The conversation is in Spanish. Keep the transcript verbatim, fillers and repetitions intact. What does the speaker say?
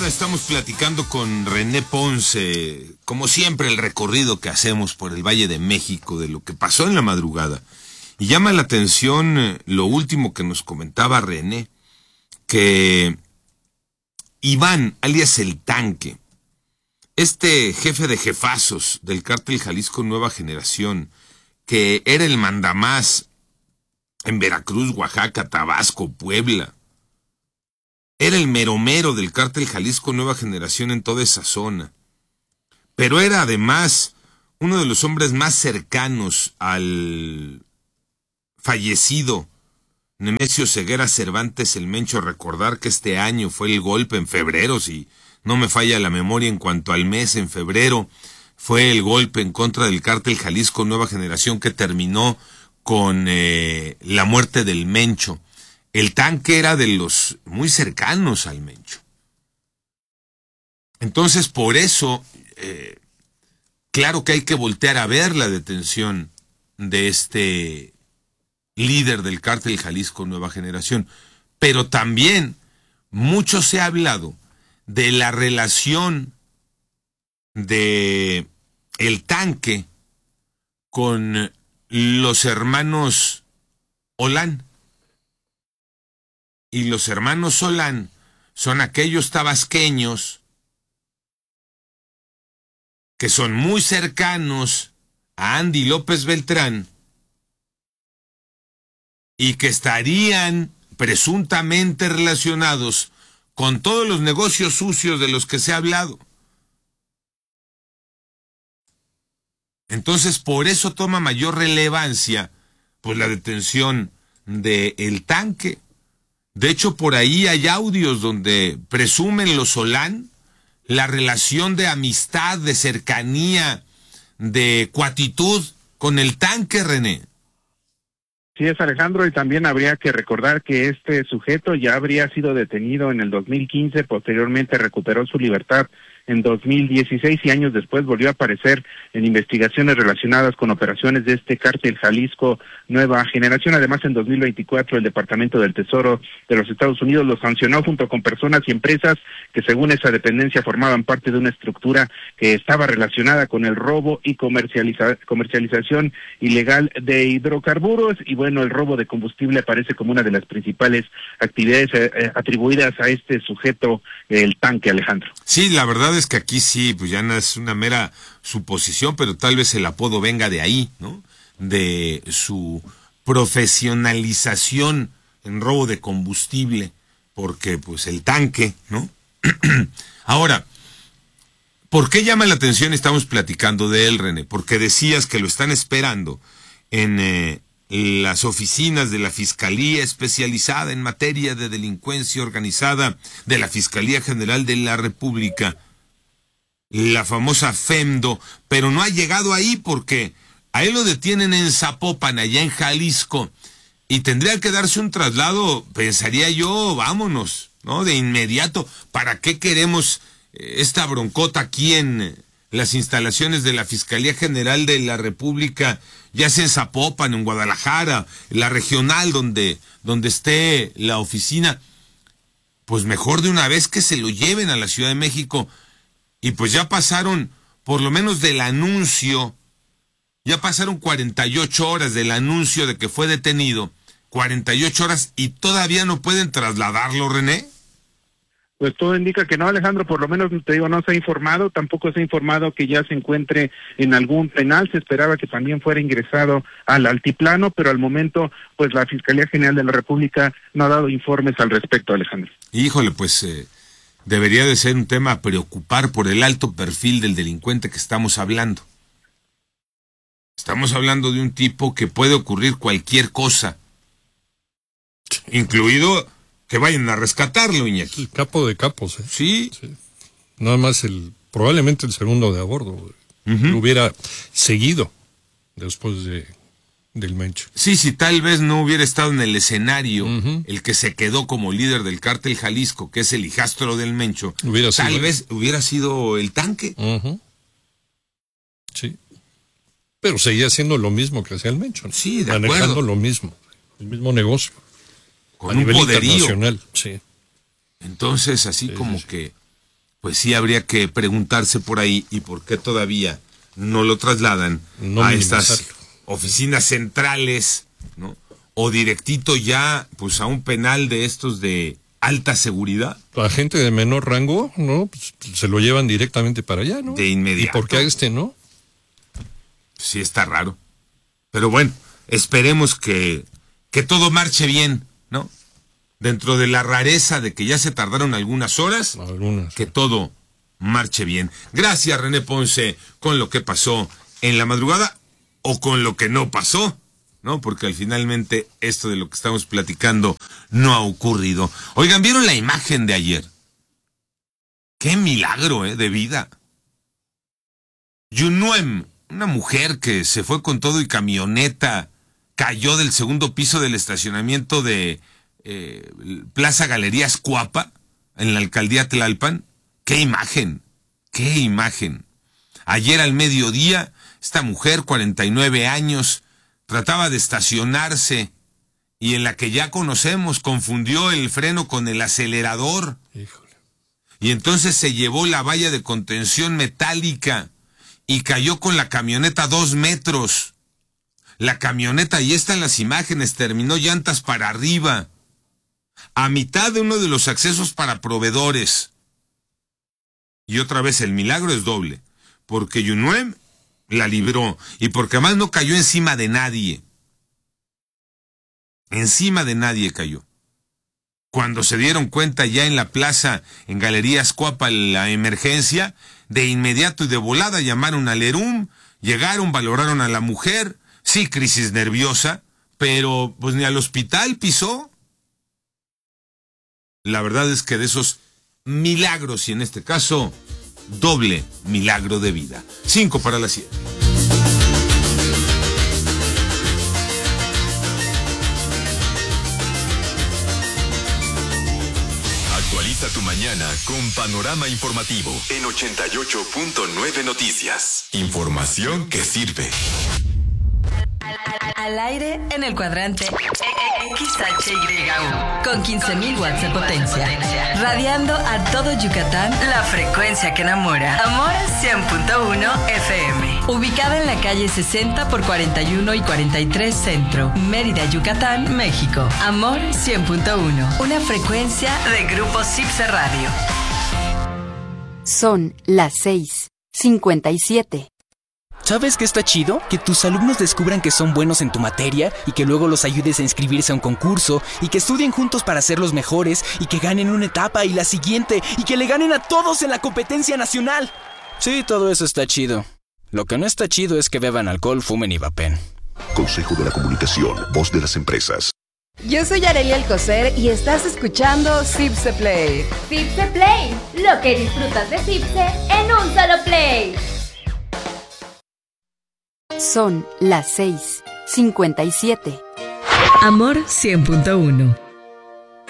mañana estamos platicando con René Ponce, como siempre el recorrido que hacemos por el Valle de México de lo que pasó en la madrugada. Y llama la atención lo último que nos comentaba René, que Iván, alias El Tanque, este jefe de jefazos del cártel Jalisco Nueva Generación, que era el mandamás en Veracruz, Oaxaca, Tabasco, Puebla, era el mero mero del cártel Jalisco Nueva Generación en toda esa zona. Pero era además uno de los hombres más cercanos al fallecido Nemesio Ceguera Cervantes el Mencho. Recordar que este año fue el golpe en febrero, si no me falla la memoria en cuanto al mes, en febrero fue el golpe en contra del cártel Jalisco Nueva Generación que terminó con eh, la muerte del Mencho. El Tanque era de los muy cercanos al Mencho. Entonces, por eso, eh, claro que hay que voltear a ver la detención de este líder del cártel Jalisco Nueva Generación. Pero también mucho se ha hablado de la relación de El Tanque con los hermanos Olán. Y los hermanos Solán son aquellos tabasqueños que son muy cercanos a Andy López Beltrán y que estarían presuntamente relacionados con todos los negocios sucios de los que se ha hablado. Entonces, por eso toma mayor relevancia pues la detención de El Tanque. De hecho, por ahí hay audios donde presumen los Solán la relación de amistad, de cercanía, de cuatitud con El Tanque, René. Sí es, Alejandro, y también habría que recordar que este sujeto ya habría sido detenido en el dos mil quince, posteriormente recuperó su libertad en dos mil dieciséis y años después volvió a aparecer en investigaciones relacionadas con operaciones de este cártel Jalisco Nueva Generación. Además, en dos mil veinticuatro el Departamento del Tesoro de los Estados Unidos lo sancionó junto con personas y empresas que según esa dependencia formaban parte de una estructura que estaba relacionada con el robo y comercializa comercialización ilegal de hidrocarburos. Y bueno, el robo de combustible aparece como una de las principales actividades eh, atribuidas a este sujeto, El Tanque, Alejandro. Sí, la verdad es que aquí sí, pues ya no es una mera suposición, pero tal vez el apodo venga de ahí, ¿no? De su profesionalización en robo de combustible, porque pues El Tanque, ¿no? Ahora, ¿por qué llama la atención? Estamos platicando de él, René, porque decías que lo están esperando en eh, las oficinas de la Fiscalía Especializada en Materia de Delincuencia Organizada de la Fiscalía General de la República, la famosa FEMDO, pero no ha llegado ahí porque a él lo detienen en Zapopan, allá en Jalisco, y tendría que darse un traslado, pensaría yo, vámonos, ¿no? De inmediato. ¿Para qué queremos esta broncota aquí en las instalaciones de la Fiscalía General de la República, ya sea en Zapopan, en Guadalajara, en la regional donde, donde esté la oficina? Pues mejor de una vez que se lo lleven a la Ciudad de México. Y pues ya pasaron, por lo menos del anuncio, ya pasaron cuarenta y ocho horas del anuncio de que fue detenido, cuarenta y ocho horas, y todavía no pueden trasladarlo, René. Pues todo indica que no, Alejandro, por lo menos te digo, no se ha informado, tampoco se ha informado que ya se encuentre en algún penal. Se esperaba que también fuera ingresado al altiplano, pero al momento, pues la Fiscalía General de la República no ha dado informes al respecto, Alejandro. Híjole, pues eh, debería de ser un tema a preocupar por el alto perfil del delincuente que estamos hablando. Estamos hablando de un tipo que puede ocurrir cualquier cosa, incluido que vayan a rescatarlo, Iñaki. El capo de capos, ¿eh? Sí. Sí. Nada más el, probablemente el segundo de a bordo, uh-huh. Lo hubiera seguido después de del Mencho. Sí, si tal vez no hubiera estado en el escenario, uh-huh. el que se quedó como líder del cártel Jalisco, que es el hijastro del Mencho, hubiera tal sido vez hubiera sido El Tanque. Uh-huh. Sí. Pero seguía haciendo lo mismo que hacía el Mencho, ¿no? Sí, de manejando acuerdo. lo mismo, el mismo negocio. Con a un nivel poderío. internacional, sí. Entonces, así sí, como sí, sí. que pues sí habría que preguntarse por ahí y por qué todavía no lo trasladan no a estas oficinas centrales, ¿no? O directito ya, pues a un penal de estos de alta seguridad. La gente de menor rango, ¿no? Pues, se lo llevan directamente para allá, ¿no? De inmediato. ¿Y por qué a este no? Sí está raro. Pero bueno, esperemos que, que todo marche bien, ¿no? Dentro de la rareza de que ya se tardaron algunas horas, algunas, que todo marche bien. Gracias, René Ponce, con lo que pasó en la madrugada o con lo que no pasó, ¿no? Porque al finalmente esto de lo que estamos platicando no ha ocurrido. Oigan, ¿vieron la imagen de ayer? ¡Qué milagro, eh, de vida! Yunuem, una mujer que se fue con todo y camioneta, cayó del segundo piso del estacionamiento de eh, Plaza Galerías Cuapa, en la alcaldía Tlalpan. ¡Qué imagen! ¡Qué imagen! Ayer al mediodía, esta mujer, cuarenta y nueve años, trataba de estacionarse y en la que ya conocemos, confundió el freno con el acelerador. Híjole. Y entonces se llevó la valla de contención metálica y cayó con la camioneta dos metros. La camioneta, y están las imágenes, terminó llantas para arriba, a mitad de uno de los accesos para proveedores. Y otra vez el milagro es doble, porque Yunuem la libró y porque además no cayó encima de nadie. Encima de nadie cayó. Cuando se dieron cuenta ya en la plaza, en Galerías Cuapa, la emergencia, de inmediato y de volada llamaron al ERUM, llegaron, valoraron a la mujer, sí, crisis nerviosa, pero pues ni al hospital pisó. La verdad es que de esos milagros, y en este caso, doble milagro de vida. Cinco para las siete. Actualiza tu mañana con Panorama Informativo en ochenta y ocho punto nueve Noticias. Información que sirve. Al aire en el cuadrante X H Y U con quince mil watts de potencia, radiando a todo Yucatán, la frecuencia que enamora. Amor cien punto uno F M, ubicada en la calle sesenta por cuarenta y uno y cuarenta y tres Centro, Mérida, Yucatán, México. Amor cien punto uno, una frecuencia de Grupo Cipse Radio. Son las seis cincuenta y siete. ¿Sabes qué está chido? Que tus alumnos descubran que son buenos en tu materia y que luego los ayudes a inscribirse a un concurso y que estudien juntos para ser los mejores y que ganen una etapa y la siguiente y que le ganen a todos en la competencia nacional. Sí, todo eso está chido. Lo que no está chido es que beban alcohol, fumen y vapen. Consejo de la Comunicación, voz de las empresas. Yo soy Arely Alcocer y estás escuchando Cipse Play. Cipse Play, lo que disfrutas de Cipse en un solo play. Son las seis cincuenta y siete. Amor cien punto uno.